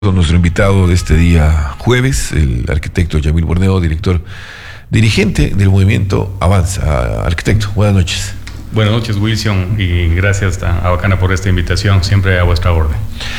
Nuestro invitado de este día jueves, el arquitecto Yamil Borneo, dirigente del movimiento Avanza. Arquitecto, buenas noches. Buenas noches, Wilson, y gracias a Bacana por esta invitación, siempre a vuestra orden.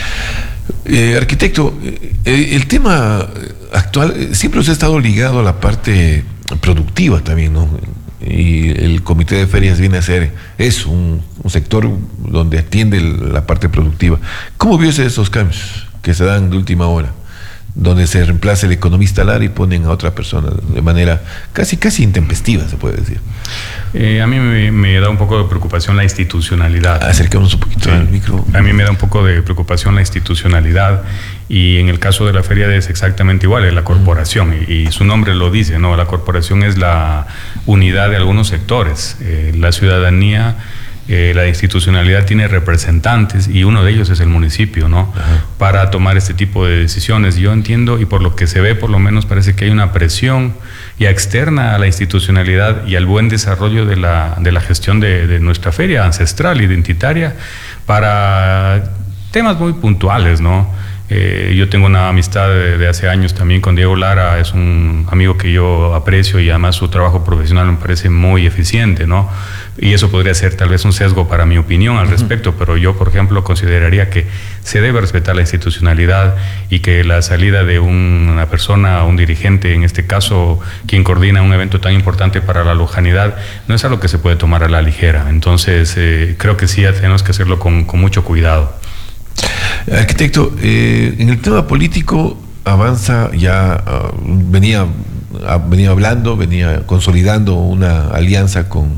Arquitecto, el tema actual siempre os ha estado ligado a la parte productiva también, ¿no? Y el comité de ferias viene a ser eso, un sector donde atiende la parte productiva. ¿Cómo vio esos cambios que se dan de última hora, donde se reemplaza el economista Lara y ponen a otra persona de manera casi intempestiva, se puede decir? A mí me da un poco de preocupación la institucionalidad. Acerquémonos un poquito al micro. A mí me da un poco de preocupación la institucionalidad, y en el caso de la feria es exactamente igual, es la corporación, y su nombre lo dice, ¿no? La corporación es la unidad de algunos sectores. La ciudadanía, la institucionalidad tiene representantes, y uno de ellos es el municipio, ¿no? Ajá. Para tomar este tipo de decisiones. Yo entiendo, y por lo que se ve, por lo menos parece que hay una presión ya externa a la institucionalidad y al buen desarrollo de la gestión de nuestra feria ancestral, identitaria, para temas muy puntuales, ¿no? Yo tengo una amistad de hace años también con Diego Lara, es un amigo que yo aprecio, y además su trabajo profesional me parece muy eficiente, ¿no? Y eso podría ser tal vez un sesgo para mi opinión al respecto, pero yo, por ejemplo, consideraría que se debe respetar la institucionalidad, y que la salida de una persona, un dirigente, en este caso, quien coordina un evento tan importante para la lojanidad, no es algo que se puede tomar a la ligera. Entonces, creo que sí tenemos que hacerlo con mucho cuidado. Arquitecto, en el tema político, Avanza ya venía hablando, venía consolidando una alianza con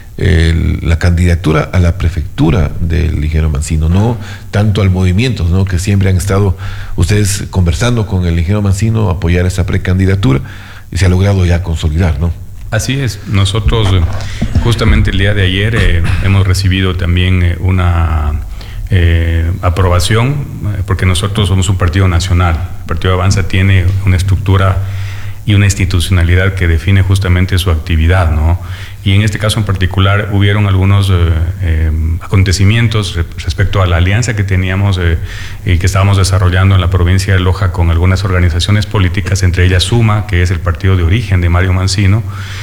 la candidatura a la prefectura del ingeniero Mancino, no tanto al movimiento, ¿no? Que siempre han estado ustedes conversando con el ingeniero Mancino, apoyar esa precandidatura, y se ha logrado ya consolidar, ¿no? Así es. Nosotros justamente el día de ayer hemos recibido también una aprobación, porque nosotros somos un partido nacional. El Partido Avanza tiene una estructura y una institucionalidad que define justamente su actividad, ¿no? Y en este caso en particular hubieron algunos acontecimientos respecto a la alianza que teníamos y que estábamos desarrollando en la provincia de Loja con algunas organizaciones políticas, entre ellas Suma, que es el partido de origen de Mario Mancino,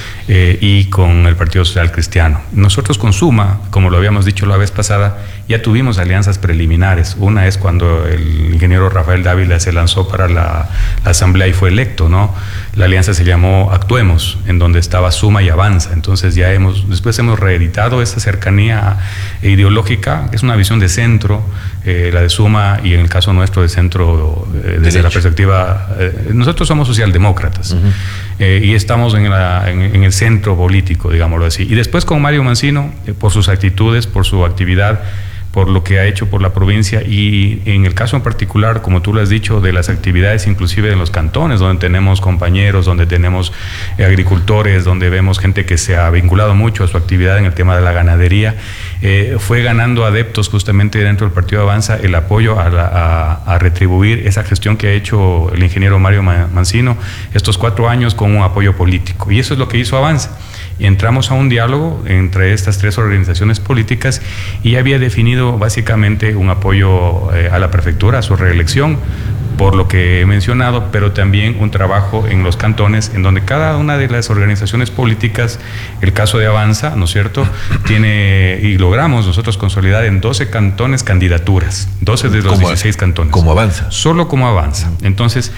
y con el Partido Social Cristiano. Nosotros con Suma, como lo habíamos dicho la vez pasada, ya tuvimos alianzas preliminares. Una es cuando el ingeniero Rafael Dávila se lanzó para la asamblea y fue electo, ¿no? La alianza se llamó Actuemos, en donde estaba Suma y Avanza. Entonces después hemos reeditado esa cercanía ideológica, que es una visión de centro, la de Suma, y en el caso nuestro de centro, desde la perspectiva, nosotros somos socialdemócratas, y estamos en el centro político, digámoslo así. Y después con Mario Mancino, por sus actitudes, por su actividad, por lo que ha hecho por la provincia, y en el caso en particular, como tú lo has dicho, de las actividades inclusive en los cantones, donde tenemos compañeros, donde tenemos agricultores, donde vemos gente que se ha vinculado mucho a su actividad en el tema de la ganadería, fue ganando adeptos justamente dentro del Partido Avanza el apoyo a retribuir esa gestión que ha hecho el ingeniero Mario Mancino estos 4 años con un apoyo político, y eso es lo que hizo Avanza. Y entramos a un diálogo entre estas 3 organizaciones políticas, y había definido básicamente un apoyo a la prefectura, a su reelección, por lo que he mencionado, pero también un trabajo en los cantones, en donde cada una de las organizaciones políticas, el caso de Avanza, ¿no es cierto?, tiene, y logramos nosotros consolidar en 12 cantones candidaturas, 12 de los 16 cantones. ¿Como Avanza? Solo como Avanza. Entonces,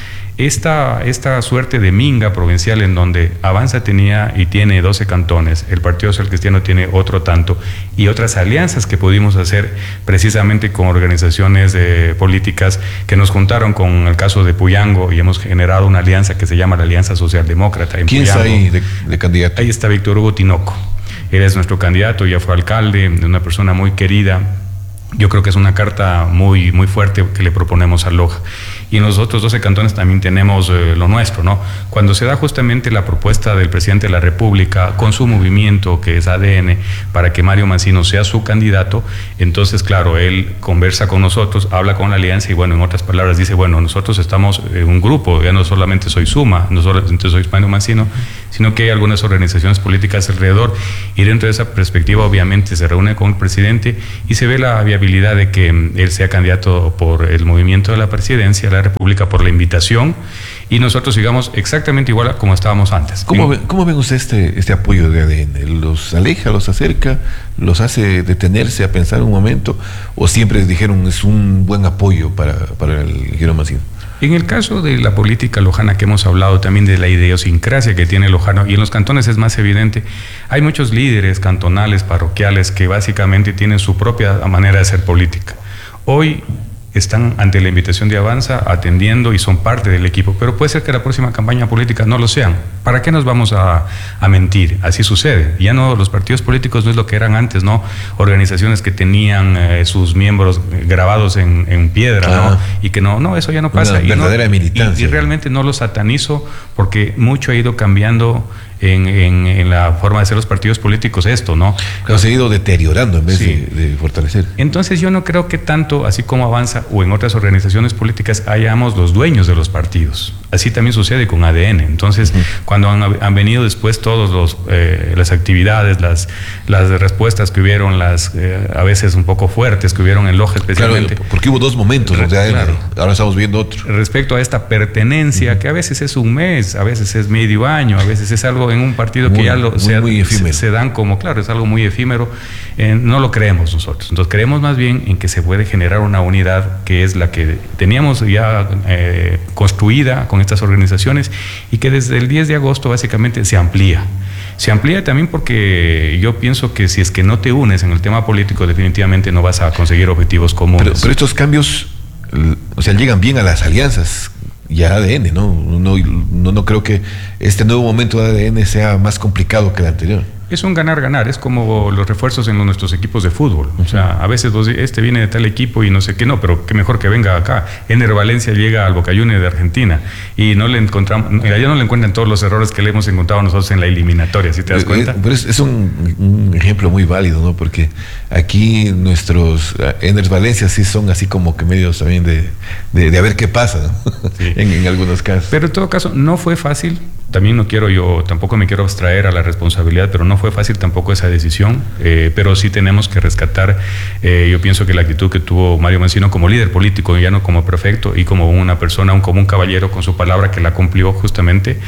esta suerte de minga provincial, en donde Avanza tenía y tiene 12 cantones, el Partido Social Cristiano tiene otro tanto, y otras alianzas que pudimos hacer precisamente con organizaciones políticas que nos juntaron con el caso de Puyango, y hemos generado una alianza que se llama la Alianza Socialdemócrata. ¿Quién está ahí de candidato? Ahí está Víctor Hugo Tinoco. Él es nuestro candidato, ya fue alcalde, una persona muy querida. Yo creo que es una carta muy fuerte que le proponemos a Loja. Y en los otros 12 cantones también tenemos lo nuestro, ¿no? Cuando se da justamente la propuesta del presidente de la República con su movimiento, que es ADN, para que Mario Mancino sea su candidato, entonces, claro, él conversa con nosotros, habla con la alianza, y bueno, en otras palabras dice, bueno, nosotros estamos en un grupo, ya no solamente soy Suma, no solamente soy Mario Mancino, sino que hay algunas organizaciones políticas alrededor, y dentro de esa perspectiva obviamente se reúne con el presidente y se ve la viabilidad viabilidad de que él sea candidato por el movimiento de la presidencia de la República, por la invitación, y nosotros sigamos exactamente igual como estábamos antes. ¿Cómo ven usted este apoyo de ADN? ¿Los aleja, los acerca, los hace detenerse a pensar un momento, o siempre dijeron es un buen apoyo para el ingeniero Mancino? En el caso de la política lojana, que hemos hablado también de la idiosincrasia que tiene Lojano, y en los cantones es más evidente, hay muchos líderes cantonales, parroquiales, que básicamente tienen su propia manera de hacer política. Hoy están ante la invitación de Avanza atendiendo y son parte del equipo, pero puede ser que la próxima campaña política no lo sean. ¿Para qué nos vamos a mentir? Así sucede. Ya no, los partidos políticos no es lo que eran antes, ¿no? Organizaciones que tenían sus miembros grabados en piedra, ¿no? Y que no, eso ya no pasa. Una verdadera militancia. Y realmente no los satanizo, porque mucho ha ido cambiando en la forma de hacer los partidos políticos esto, ¿no? Pero se ha ido deteriorando en vez de fortalecer. Entonces yo no creo que tanto, así como Avanza o en otras organizaciones políticas, hayamos los dueños de los partidos. Así también sucede con ADN. Entonces, cuando han venido después todos las actividades, las respuestas que hubieron, a veces un poco fuertes que hubieron en Loja especialmente. Claro, porque hubo dos momentos de ADN, claro. Ahora estamos viendo otro. Respecto a esta pertenencia, que a veces es un mes, a veces es medio año, a veces es algo en un partido que ya muy efímero. Se dan como, claro, es algo muy efímero, no lo creemos nosotros. Entonces creemos más bien en que se puede generar una unidad que es la que teníamos ya construida con estas organizaciones, y que desde el 10 de agosto básicamente se amplía. Se amplía también porque yo pienso que si es que no te unes en el tema político, definitivamente no vas a conseguir objetivos comunes. Pero estos cambios, o sea, llegan bien a las alianzas y a ADN, ¿no? No creo que este nuevo momento de ADN sea más complicado que el anterior. Es un ganar-ganar, es como los refuerzos en nuestros equipos de fútbol. O sea, a veces este viene de tal equipo y no sé qué, no, pero qué mejor que venga acá. Ener Valencia llega al Boca Juniors de Argentina y no le encontramos, allá no le encuentran todos los errores que le hemos encontrado nosotros en la eliminatoria, ¿sí te das cuenta? Pero es un ejemplo muy válido, ¿no? Porque aquí nuestros Ener Valencia sí son así como que medios también de a ver qué pasa, ¿no? Sí. en algunos casos. Pero en todo caso, no fue fácil. También tampoco me quiero abstraer a la responsabilidad, pero no fue fácil tampoco esa decisión, pero sí tenemos que rescatar, yo pienso que la actitud que tuvo Mario Mancino como líder político, ya no como prefecto, y como una persona, como un caballero con su palabra que la cumplió justamente,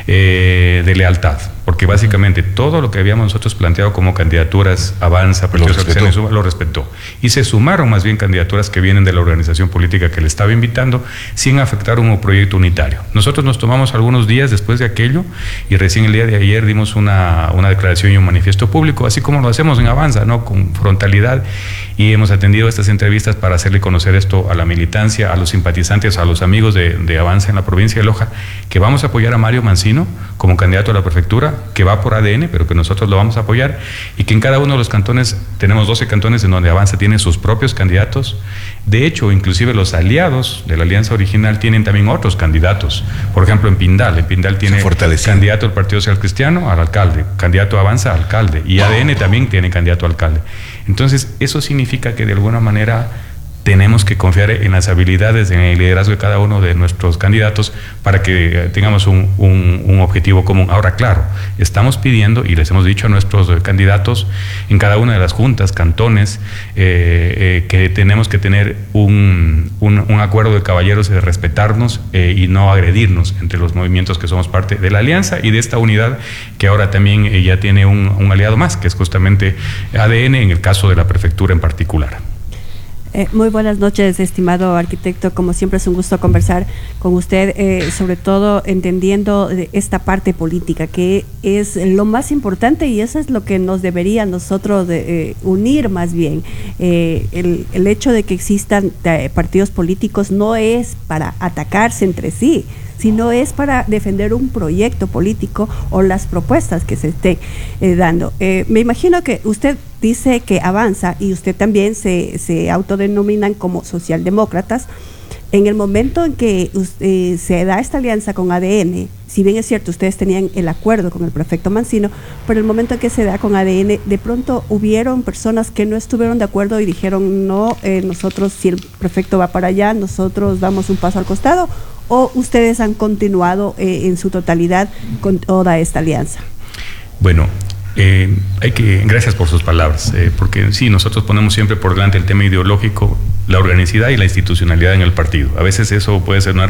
de lealtad, porque básicamente todo lo que habíamos nosotros planteado como candidaturas, Avanza, Partido Social, lo respetó, y se sumaron más bien candidaturas que vienen de la organización política que le estaba invitando, sin afectar un proyecto unitario. Nosotros nos tomamos algunos días después de aquello, y recién el día de ayer dimos una declaración y un manifiesto público, así como lo hacemos en Avanza, ¿no? Con frontalidad, y hemos atendido estas entrevistas para hacerle conocer esto a la militancia, a los simpatizantes, a los amigos de Avanza en la provincia de Loja, que vamos a apoyar a Mario Mancino como candidato a la prefectura, que va por ADN, pero que nosotros lo vamos a apoyar, y que en cada uno de los cantones, tenemos 12 cantones en donde Avanza tiene sus propios candidatos. De hecho, inclusive los aliados de la alianza original tienen también otros candidatos. Por ejemplo, en Pindal tiene candidato al Partido Social Cristiano al alcalde, candidato a Avanza al alcalde, y ADN también tiene candidato a alcalde. Entonces, eso significa que de alguna manera tenemos que confiar en las habilidades, en el liderazgo de cada uno de nuestros candidatos para que tengamos un objetivo común. Ahora, claro, estamos pidiendo, y les hemos dicho a nuestros candidatos en cada una de las juntas, cantones, que tenemos que tener un acuerdo de caballeros de respetarnos y no agredirnos entre los movimientos que somos parte de la alianza y de esta unidad que ahora también ya tiene un aliado más, que es justamente ADN, en el caso de la prefectura en particular. Muy buenas noches, estimado arquitecto. Como siempre es un gusto conversar con usted, sobre todo entendiendo esta parte política, que es lo más importante, y eso es lo que nos debería nosotros unir más bien. El hecho de que existan partidos políticos no es para atacarse entre sí, sino es para defender un proyecto político o las propuestas que se estén dando. Me imagino que usted dice que Avanza, y usted también se autodenominan como socialdemócratas. En el momento en que se da esta alianza con ADN, si bien es cierto, ustedes tenían el acuerdo con el prefecto Mancino, pero el momento en que se da con ADN, de pronto hubieron personas que no estuvieron de acuerdo y dijeron, no, nosotros, si el prefecto va para allá, nosotros damos un paso al costado, o ustedes han continuado en su totalidad con toda esta alianza. Bueno, Gracias por sus palabras, porque sí, nosotros ponemos siempre por delante el tema ideológico, la organicidad y la institucionalidad en el partido. A veces eso puede ser una